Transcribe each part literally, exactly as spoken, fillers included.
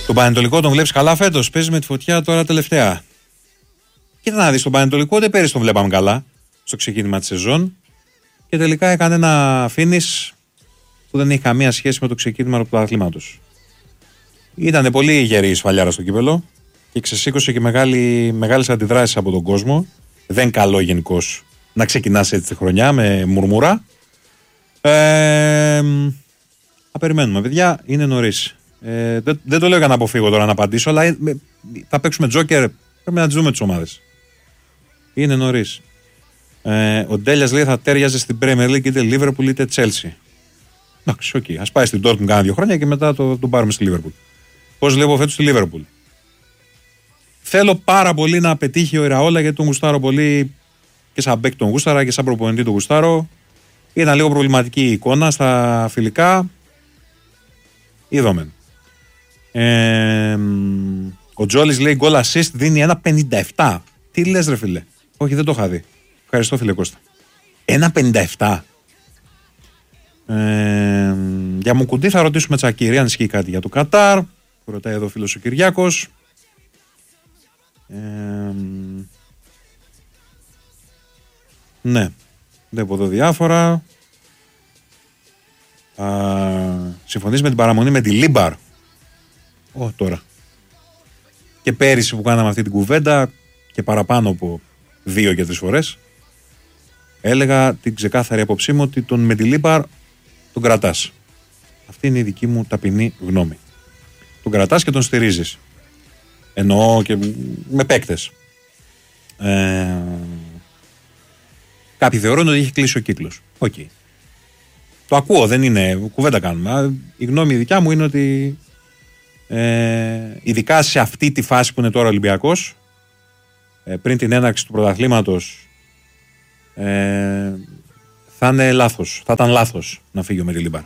Τον Πανετολικό τον βλέπεις καλά φέτος? Παίζει με τη Φωτιά τώρα τελευταία. Κοίτα να δεις, τον Πανετολικό ούτε πέρυσι τον βλέπαμε καλά στο ξεκίνημα της σεζόν και τελικά έκανε ένα finish που δεν έχει καμία σχέση με το ξεκίνημα του πρωταθλήματος. Ήταν πολύ γερή η σφαλιάρα στο κύπελο και ξεσήκωσε και μεγάλη, μεγάλες αντιδράσεις από τον κόσμο. Δεν καλό γενικώς να ξεκινάς έτσι τη χρονιά με μουρμουρά. Ε, θα περιμένουμε, παιδιά, είναι νωρίς. Ε, δεν, δεν το λέω για να αποφύγω τώρα να απαντήσω, αλλά ε, θα παίξουμε τζόκερ. Πρέπει να τις δούμε τις ομάδες. Είναι νωρίς. Ε, ο Ντέλιας λέει θα τέριαζε στην Premier League είτε Liverpool είτε Chelsea. Εντάξει, οκ. Okay. Ας πάει στην Dortmund κάνα δύο χρόνια και μετά το, τον πάρουμε στη Liverpool. Πώς βλέπω φέτος στη Liverpool? Θέλω πάρα πολύ να πετύχει ο Ιραόλα γιατί τον γουστάρω πολύ και σαν μπέκ τον γούσταρα και σαν προπονητή τον γουστάρω. Ήταν λίγο προβληματική η εικόνα στα φιλικά. Είδαμε. Ε, ο Τζόλης λέει goal assist δίνει ένα πενήντα επτά. Τι λες ρε φίλε? Όχι, δεν το είχα δει. Ευχαριστώ φίλε Κώστα. ένα πενήντα επτά. Ε, για Μουκουντή θα ρωτήσουμε Τσακίρη αν ισχύει κάτι για το Κατάρ. Που ρωτάει εδώ ο φίλος ο Κυριάκος. Ε, ναι, βλέπω εδώ διάφορα. Α, συμφωνείς με την παραμονή με τη Λίμπαρ? Ω, τώρα. Και πέρυσι που κάναμε αυτή την κουβέντα και παραπάνω από δύο και τρεις φορές έλεγα την ξεκάθαρη απόψή μου ότι τον Μεντιλίμπαρ τον κρατάς. Αυτή είναι η δική μου ταπεινή γνώμη. Τον κρατάς και τον στηρίζεις. Εννοώ και με παίκτες. Ε, κάποιοι θεωρούν ότι έχει κλείσει ο κύκλος. Οκ. Okay. Το ακούω, δεν είναι κουβέντα κάνουμε. Η γνώμη δικιά μου είναι ότι ε, ειδικά σε αυτή τη φάση που είναι τώρα ο Ολυμπιακός, ε, πριν την έναρξη του πρωταθλήματος, ε, θα είναι λάθος. Θα ήταν λάθος να φύγει ο Μεντιλίμπαρ.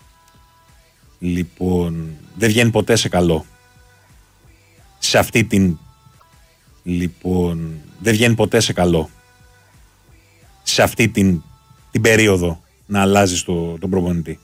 Λοιπόν, δεν βγαίνει ποτέ σε καλό. Σε αυτή την... Λοιπόν, δεν βγαίνει ποτέ σε καλό. Σε αυτή την, την περίοδο να αλλάζεις το, τον προπονητή.